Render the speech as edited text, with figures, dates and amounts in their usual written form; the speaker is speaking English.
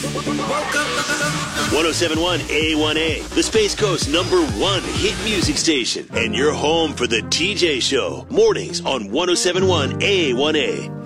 1071 A1A, the Space Coast #1 hit music station, and your home for the TJ Show. Mornings on 1071 A1A.